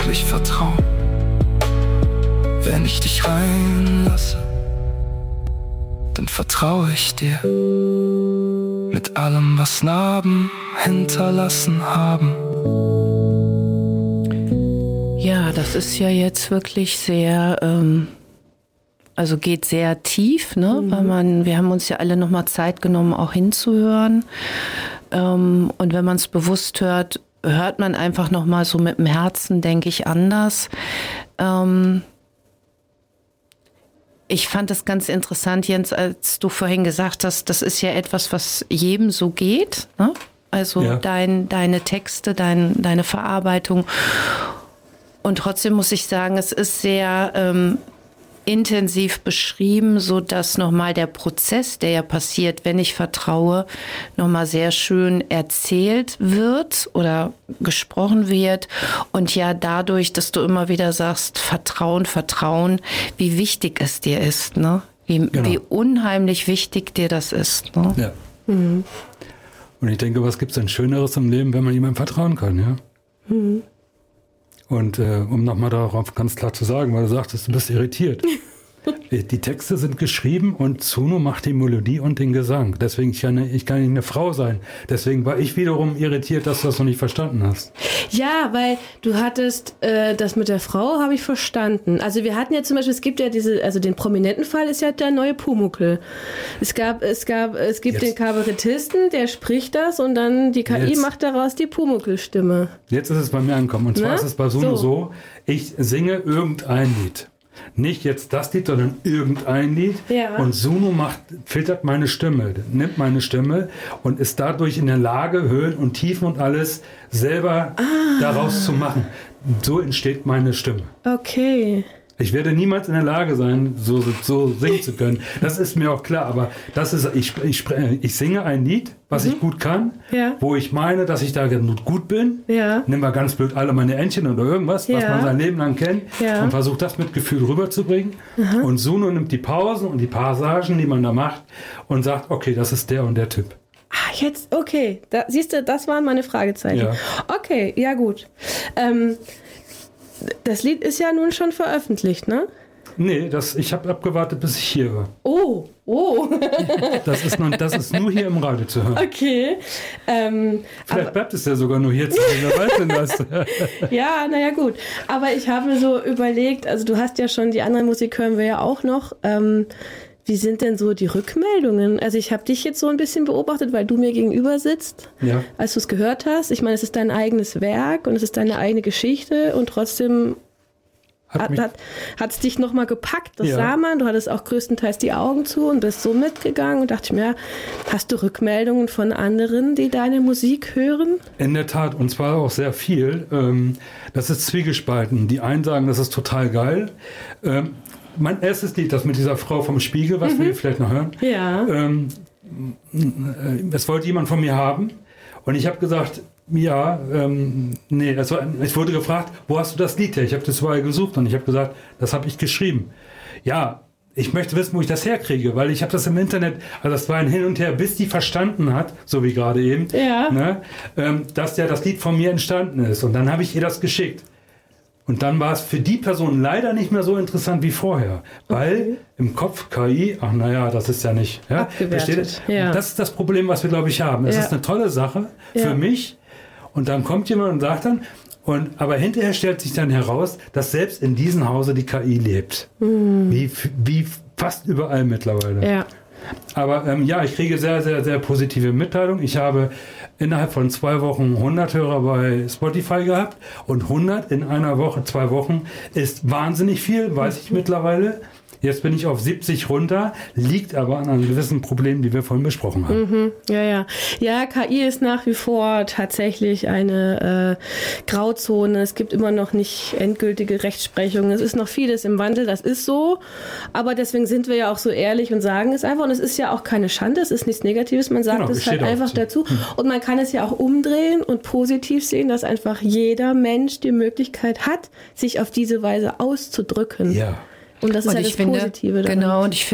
wirklich vertrauen, wenn ich dich reinlasse, dann vertraue ich dir. Mit allem, was Narben hinterlassen haben. Ja, das ist ja jetzt wirklich sehr, also geht sehr tief, ne? Weil wir haben uns ja alle nochmal Zeit genommen, auch hinzuhören. Und wenn man es bewusst hört, hört man einfach nochmal so mit dem Herzen, denke ich, anders. Ich fand das ganz interessant, Jens, als du vorhin gesagt hast, das ist ja etwas, was jedem so geht, ne? Also ja. Deine Texte, deine Verarbeitung. Und trotzdem muss ich sagen, es ist sehr intensiv beschrieben, so dass nochmal der Prozess, der ja passiert, wenn ich vertraue, nochmal sehr schön erzählt wird oder gesprochen wird. Und ja, dadurch, dass du immer wieder sagst, Vertrauen, wie wichtig es dir ist, ne? Wie unheimlich wichtig dir das ist, ne? Ja. Mhm. Und ich denke, was gibt es denn Schöneres im Leben, wenn man jemandem vertrauen kann, ja? Mhm. Und um nochmal darauf ganz klar zu sagen, weil du sagtest, du bist irritiert. Die Texte sind geschrieben und Zuno macht die Melodie und den Gesang. Deswegen ich kann nicht eine Frau sein. Deswegen war ich wiederum irritiert, dass du das noch nicht verstanden hast. Ja, weil du hattest das mit der Frau, habe ich verstanden. Also wir hatten ja zum Beispiel, es gibt ja den prominenten Fall ist ja der neue Pumuckl. Es gibt den Kabarettisten, der spricht das und dann die KI macht daraus die Pumuckl-Stimme. Jetzt ist es bei mir angekommen. Und zwar ist es bei Zuno so, ich singe irgendein Lied. Nicht jetzt das Lied, sondern irgendein Lied. Ja. Und Zuno filtert meine Stimme, nimmt meine Stimme und ist dadurch in der Lage, Höhen und Tiefen und alles selber daraus zu machen. So entsteht meine Stimme. Okay. Ich werde niemals in der Lage sein, so singen zu können. Das ist mir auch klar. Aber das ist, ich singe ein Lied, was ich gut kann, wo ich meine, dass ich da gut bin. Ja. Nimm mal ganz blöd alle meine Entchen oder irgendwas, was man sein Leben lang kennt, und versucht das mit Gefühl rüberzubringen. Aha. Und Zuno nimmt die Pausen und die Passagen, die man da macht, und sagt, okay, das ist der und der Typ. Jetzt, okay. Siehst du, das waren meine Fragezeichen. Ja. Okay, ja gut. Das Lied ist ja nun schon veröffentlicht, ne? Nee, ich habe abgewartet, bis ich hier war. Oh. Das ist nur hier im Radio zu hören. Okay. Vielleicht bleibt es ja sogar nur hier zu hören, wer weiß denn das? Ja, naja gut. Aber ich habe mir so überlegt, also du hast ja schon, die andere Musik hören wir ja auch noch, wie sind denn so die Rückmeldungen? Also ich habe dich jetzt so ein bisschen beobachtet, weil du mir gegenüber sitzt, als du es gehört hast. Ich meine, es ist dein eigenes Werk und es ist deine eigene Geschichte und trotzdem hat es dich nochmal gepackt. Das sah man. Du hattest auch größtenteils die Augen zu und bist so mitgegangen und dachte ich mir, hast du Rückmeldungen von anderen, die deine Musik hören? In der Tat, und zwar auch sehr viel. Das ist zwiegespalten. Die einen sagen, das ist total geil. Mein erstes Lied, das mit dieser Frau vom Spiegel, was wir vielleicht noch hören. Ja. Es wollte jemand von mir haben. Und ich habe gesagt, ich wurde gefragt, wo hast du das Lied her? Ich habe das überall gesucht und ich habe gesagt, das habe ich geschrieben. Ja, ich möchte wissen, wo ich das herkriege, weil ich habe das im Internet, also das war ein Hin und Her, bis die verstanden hat, so wie gerade eben, dass das Lied von mir entstanden ist. Und dann habe ich ihr das geschickt. Und dann war es für die Person leider nicht mehr so interessant wie vorher, weil im Kopf KI, das ist ja nicht. Ja, versteht? Ja. Das ist das Problem, was wir, glaube ich, haben. Es ist eine tolle Sache für mich und dann kommt jemand und sagt dann, aber hinterher stellt sich dann heraus, dass selbst in diesem Hause die KI lebt. Wie fast überall mittlerweile. Ja. Aber ich kriege sehr, sehr, sehr positive Mitteilungen. Ich habe innerhalb von 2 Wochen 100 Hörer bei Spotify gehabt und 100 in einer Woche, 2 Wochen ist wahnsinnig viel, weiß ich mittlerweile. Jetzt bin ich auf 70 runter, liegt aber an einem gewissen Problem, die wir vorhin besprochen haben. Ja, KI ist nach wie vor tatsächlich eine Grauzone. Es gibt immer noch nicht endgültige Rechtsprechung. Es ist noch vieles im Wandel, das ist so. Aber deswegen sind wir ja auch so ehrlich und sagen es einfach. Und es ist ja auch keine Schande, es ist nichts Negatives. Man sagt es halt einfach dazu. Und man kann es ja auch umdrehen und positiv sehen, dass einfach jeder Mensch die Möglichkeit hat, sich auf diese Weise auszudrücken. Ja. Und das ist ja das Positive daran. Genau, und ich